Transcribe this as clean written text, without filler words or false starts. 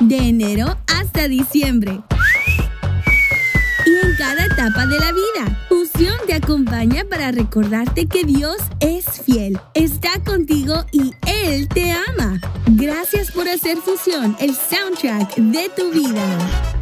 de enero hasta diciembre. Y en cada etapa de la vida, Fusión te acompaña para recordarte que Dios es fiel, está contigo y Él te ama. Gracias por hacer Fusión el soundtrack de tu vida.